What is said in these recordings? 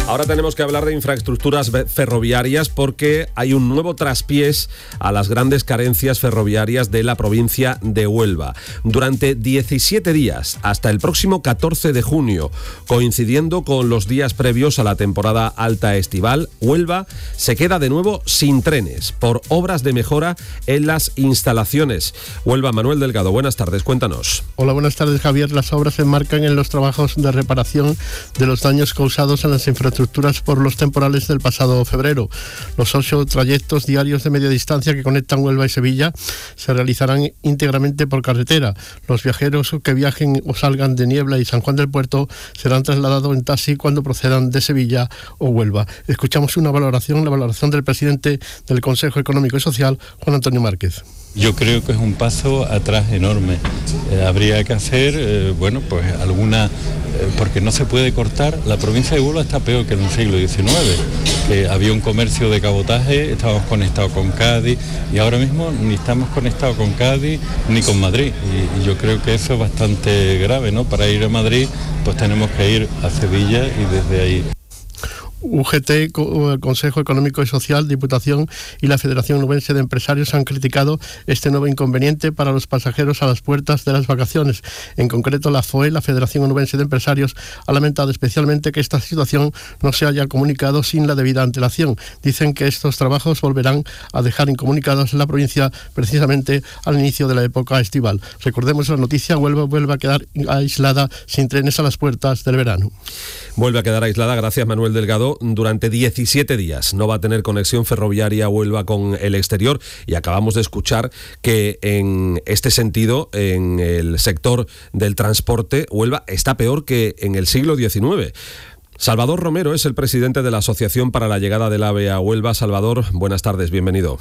Ahora tenemos que hablar de infraestructuras ferroviarias porque hay un nuevo traspiés a las grandes carencias ferroviarias de la provincia de Huelva. Durante 17 días, hasta el próximo 14 de junio, coincidiendo con los días previos a la temporada alta estival, Huelva se queda de nuevo sin trenes por obras de mejora en las instalaciones. Huelva, Manuel Delgado, buenas tardes, cuéntanos. Hola, buenas tardes, Javier. Las obras se enmarcan en los trabajos de reparación de los daños causados en las infraestructuras por los temporales del pasado febrero. Los 8 trayectos diarios de media distancia que conectan Huelva y Sevilla se realizarán íntegramente por carretera. Los viajeros que viajen o salgan de Niebla y San Juan del Puerto serán trasladados en taxi cuando procedan de Sevilla o Huelva. Escuchamos la valoración del presidente del Consejo Económico y Social, Juan Antonio Márquez. Yo creo que es un paso atrás enorme. Habría que hacer, porque no se puede cortar. La provincia de Huelva está peor que en el siglo XIX, que había un comercio de cabotaje, estábamos conectados con Cádiz y ahora mismo ni estamos conectados con Cádiz ni con Madrid. Y yo creo que eso es bastante grave, ¿no? Para ir a Madrid, pues tenemos que ir a Sevilla y desde ahí. UGT, el Consejo Económico y Social, Diputación y la Federación Onubense de Empresarios han criticado este nuevo inconveniente para los pasajeros a las puertas de las vacaciones. En concreto, la FOE, la Federación Onubense de Empresarios, ha lamentado especialmente que esta situación no se haya comunicado sin la debida antelación. Dicen que estos trabajos volverán a dejar incomunicados en la provincia precisamente al inicio de la época estival. Recordemos la noticia: Huelva vuelve a quedar aislada sin trenes a las puertas del verano. Vuelve a quedar aislada, gracias Manuel Delgado, durante 17 días. No va a tener conexión ferroviaria Huelva con el exterior y acabamos de escuchar que en este sentido, en el sector del transporte, Huelva está peor que en el siglo XIX. Salvador Romero es el presidente de la Asociación para la Llegada del AVE a Huelva. Salvador, buenas tardes, bienvenido.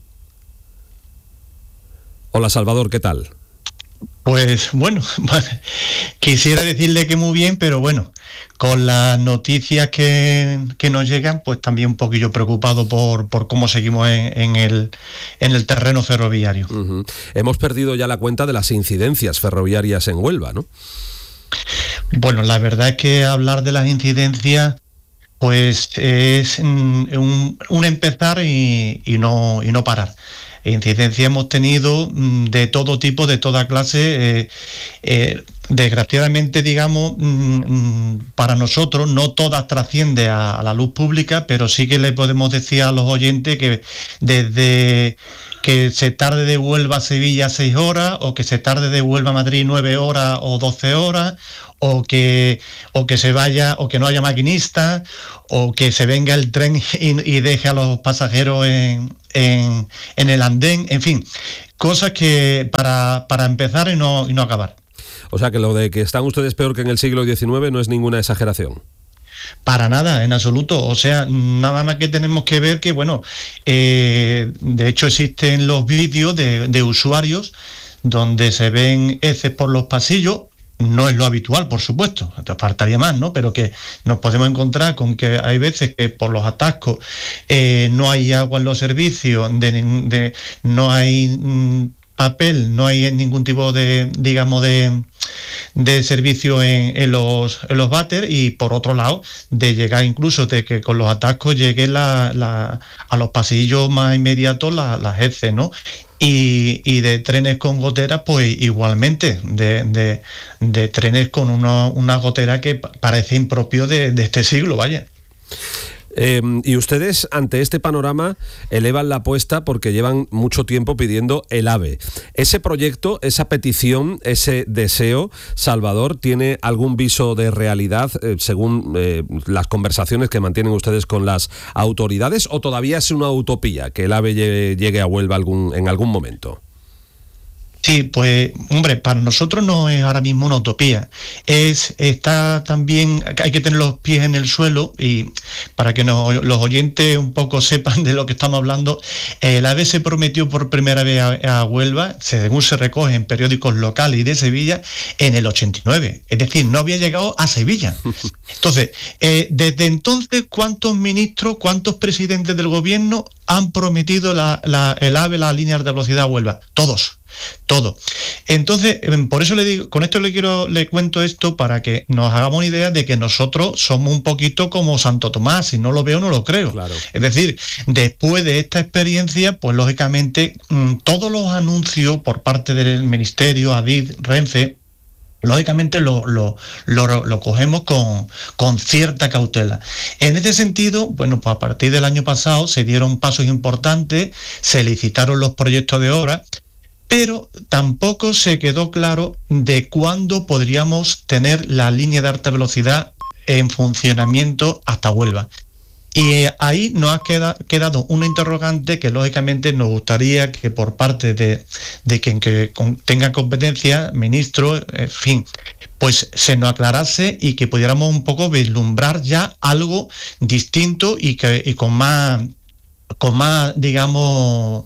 Hola Salvador, ¿qué tal? Pues bueno, quisiera decirle que muy bien, pero bueno, con las noticias que nos llegan, pues también un poquillo preocupado por cómo seguimos en el terreno ferroviario. Uh-huh. Hemos perdido ya la cuenta de las incidencias ferroviarias en Huelva, ¿no? Bueno, la verdad es que hablar de las incidencias pues es un empezar y no parar. Incidencia hemos tenido de todo tipo, de toda clase. Desgraciadamente, digamos, para nosotros no todas trasciende a la luz pública, pero sí que le podemos decir a los oyentes que desde que se tarde de Huelva a Sevilla 6 horas, o que se tarde de Huelva a Madrid 9 horas o 12 horas, o que se vaya, o que no haya maquinistas, o que se venga el tren y deje a los pasajeros en el andén, en fin, cosas que para empezar y no acabar. O sea que lo de que están ustedes peor que en el siglo XIX no es ninguna exageración. Para nada, en absoluto. O sea, nada más que tenemos que ver que, bueno, de hecho existen los vídeos de usuarios donde se ven heces por los pasillos. No es lo habitual, por supuesto, faltaría más, ¿no? Pero que nos podemos encontrar con que hay veces que por los atascos no hay agua en los servicios, no hay papel, no hay ningún tipo de, digamos, de servicio en los váter, y por otro lado de llegar incluso de que con los atascos llegue a los pasillos más inmediatos las heces, ¿no? Y de trenes con goteras, pues igualmente, de trenes con una gotera que parece impropio de este siglo, vaya. Y ustedes, ante este panorama, elevan la apuesta porque llevan mucho tiempo pidiendo el AVE. ¿Ese proyecto, esa petición, ese deseo, Salvador, tiene algún viso de realidad según las conversaciones que mantienen ustedes con las autoridades, o todavía es una utopía que el AVE llegue a Huelva en algún momento? Sí, pues, hombre, para nosotros no es ahora mismo una utopía. Está también, hay que tener los pies en el suelo, y para que los oyentes un poco sepan de lo que estamos hablando, el AVE se prometió por primera vez a Huelva, según se recoge en periódicos locales y de Sevilla, en el 89. Es decir, no había llegado a Sevilla. Entonces, desde entonces, ¿cuántos ministros, cuántos presidentes del gobierno han prometido el AVE, las líneas de velocidad a Huelva? Todos. todo. Entonces, por eso le digo, con esto le cuento esto para que nos hagamos una idea de que nosotros somos un poquito como Santo Tomás, si no lo veo no lo creo. Claro. Es decir, después de esta experiencia, pues lógicamente todos los anuncios por parte del Ministerio, Adif, Renfe, lógicamente lo cogemos con cierta cautela. En este sentido, bueno, pues a partir del año pasado se dieron pasos importantes, se licitaron los proyectos de obra, pero tampoco se quedó claro de cuándo podríamos tener la línea de alta velocidad en funcionamiento hasta Huelva. Y ahí nos ha quedado una interrogante que lógicamente nos gustaría que por parte de quien tenga competencia, ministro, en fin, pues se nos aclarase y que pudiéramos un poco vislumbrar ya algo distinto y con más, digamos,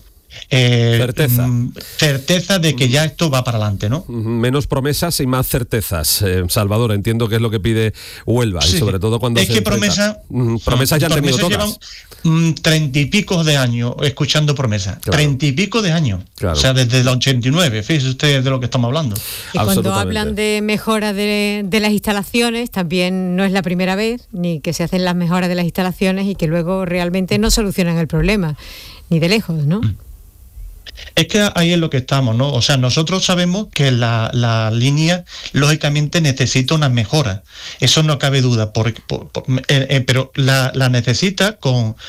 certeza de que ya esto va para adelante, ¿no? Menos promesas y más certezas. Salvador, entiendo que es lo que pide Huelva, sí, y sobre todo cuando es que promesas ya han tenido todas. 30 y pico de años escuchando promesas. Claro. 30 y pico de años. Claro. O sea, desde el 89. Fíjese usted de lo que estamos hablando. Y cuando hablan de mejora de las instalaciones, también no es la primera vez, ni que se hacen las mejoras de las instalaciones y que luego realmente no solucionan el problema, ni de lejos, ¿no? Es que ahí es lo que estamos, ¿no? O sea, nosotros sabemos que la línea, lógicamente, necesita una mejora. Eso no cabe duda, pero la necesita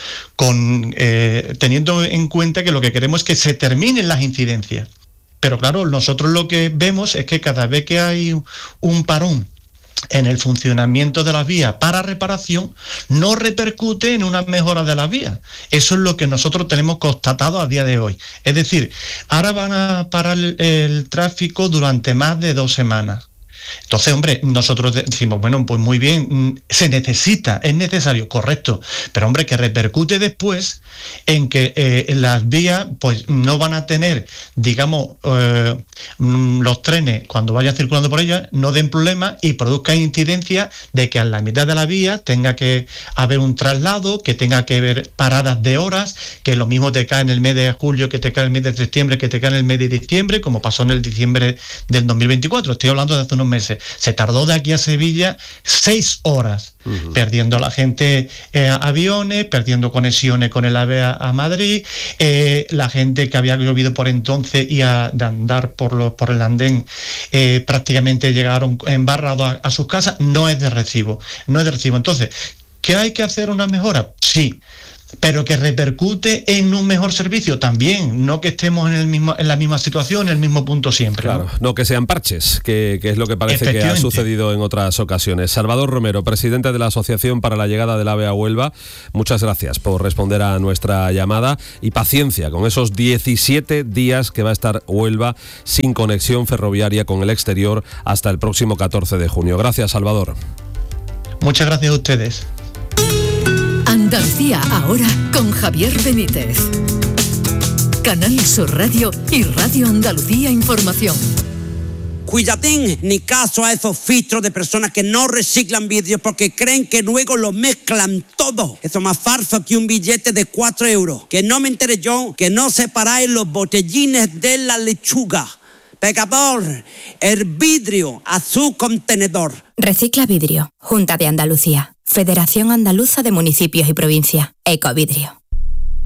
teniendo en cuenta que lo que queremos es que se terminen las incidencias. Pero claro, nosotros lo que vemos es que cada vez que hay un parón en el funcionamiento de las vías para reparación, no repercute en una mejora de las vías. Eso es lo que nosotros tenemos constatado a día de hoy. Es decir, ahora van a parar el tráfico durante más de 2 semanas. Entonces, hombre, nosotros decimos, bueno, pues muy bien, se necesita, es necesario, correcto, pero hombre, que repercute después en que las vías pues no van a tener, digamos, los trenes cuando vayan circulando por ellas no den problemas y produzcan incidencias de que a la mitad de la vía tenga que haber un traslado, que tenga que haber paradas de horas, que lo mismo te cae en el mes de julio, que te cae en el mes de septiembre, que te cae en el mes de diciembre, como pasó en el diciembre del 2024, estoy hablando de hace unos meses. Se tardó de aquí a Sevilla 6 horas, perdiendo la gente aviones, perdiendo conexiones con el AVE a Madrid, la gente que había llovido por entonces y de andar por el andén prácticamente llegaron embarrados a sus casas. No es de recibo, no es de recibo. Entonces, ¿qué hay que hacer una mejora? Sí. Pero que repercute en un mejor servicio también, no que estemos en la misma situación, en el mismo punto siempre. Claro, no que sean parches, que es lo que parece que ha sucedido en otras ocasiones. Salvador Romero, presidente de la Asociación para la Llegada del AVE a Huelva, muchas gracias por responder a nuestra llamada y paciencia con esos 17 días que va a estar Huelva sin conexión ferroviaria con el exterior hasta el próximo 14 de junio. Gracias, Salvador. Muchas gracias a ustedes. Andalucía ahora con Javier Benítez. Canal Sur Radio y Radio Andalucía Información. Cuidadín, ni caso a esos filtros de personas que no reciclan vídeos porque creen que luego lo mezclan todo. Eso es más falso que un billete de 4 euros. Que no me enteré yo que no separáis los botellines de la lechuga. Pecador, el vidrio a su contenedor. Recicla Vidrio, Junta de Andalucía, Federación Andaluza de Municipios y Provincias, Ecovidrio.